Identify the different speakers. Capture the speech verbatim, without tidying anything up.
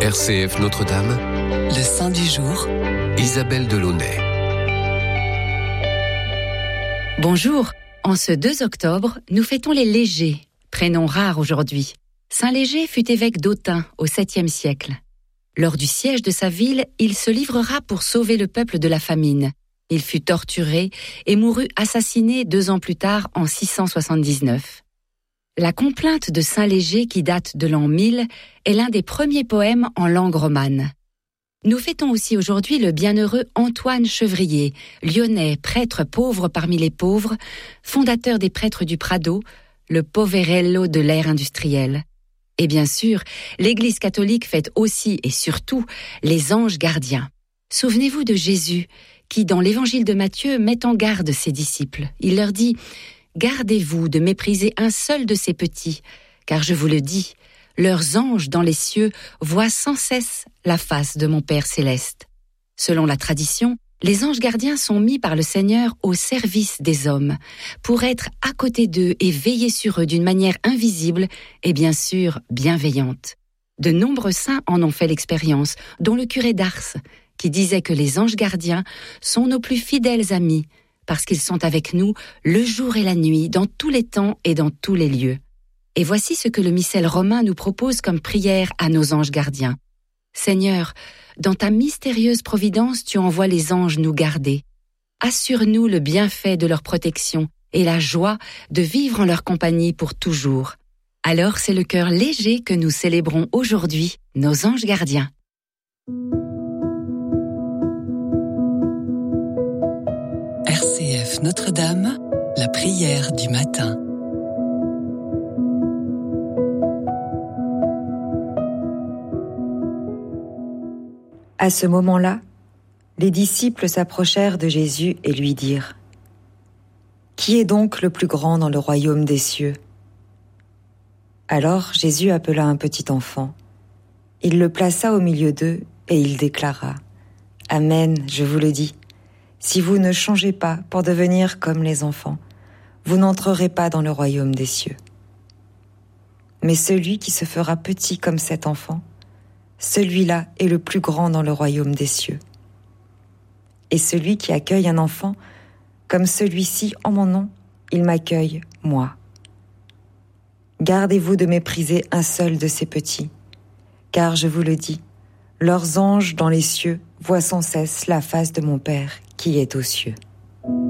Speaker 1: R C F Notre-Dame,
Speaker 2: le Saint du jour,
Speaker 1: Isabelle Delaunay.
Speaker 3: Bonjour, en ce deux octobre, nous fêtons les Légers, prénom rare aujourd'hui. Saint Léger fut évêque d'Autun au septième siècle. Lors du siège de sa ville, il se livrera pour sauver le peuple de la famine. Il fut torturé et mourut assassiné deux ans plus tard en six cent soixante-dix-neuf. La complainte de Saint Léger, qui date de l'an mille, est l'un des premiers poèmes en langue romane. Nous fêtons aussi aujourd'hui le bienheureux Antoine Chevrier, lyonnais, prêtre pauvre parmi les pauvres, fondateur des prêtres du Prado, le Poverello de l'ère industrielle. Et bien sûr, l'Église catholique fête aussi et surtout les anges gardiens. Souvenez-vous de Jésus, qui dans l'évangile de Matthieu met en garde ses disciples. Il leur dit « Gardez-vous de mépriser un seul de ces petits, car je vous le dis, leurs anges dans les cieux voient sans cesse la face de mon Père céleste. » Selon la tradition, les anges gardiens sont mis par le Seigneur au service des hommes, pour être à côté d'eux et veiller sur eux d'une manière invisible et bien sûr bienveillante. De nombreux saints en ont fait l'expérience, dont le curé d'Ars, qui disait que les anges gardiens sont nos plus fidèles amis, parce qu'ils sont avec nous le jour et la nuit, dans tous les temps et dans tous les lieux. Et voici ce que le missel romain nous propose comme prière à nos anges gardiens. Seigneur, dans ta mystérieuse providence, tu envoies les anges nous garder. Assure-nous le bienfait de leur protection et la joie de vivre en leur compagnie pour toujours. Alors c'est le cœur léger que nous célébrons aujourd'hui, nos anges gardiens.
Speaker 2: R C F Notre-Dame, la prière du matin.
Speaker 4: À ce moment-là, les disciples s'approchèrent de Jésus et lui dirent : « Qui est donc le plus grand dans le royaume des cieux ? » Alors Jésus appela un petit enfant. Il le plaça au milieu d'eux et il déclara : « Amen, je vous le dis, si vous ne changez pas pour devenir comme les enfants, vous n'entrerez pas dans le royaume des cieux. Mais celui qui se fera petit comme cet enfant, celui-là est le plus grand dans le royaume des cieux. Et celui qui accueille un enfant, comme celui-ci en mon nom, il m'accueille, moi. Gardez-vous de mépriser un seul de ces petits, car je vous le dis, leurs anges dans les cieux voient sans cesse la face de mon Père qui est aux cieux. »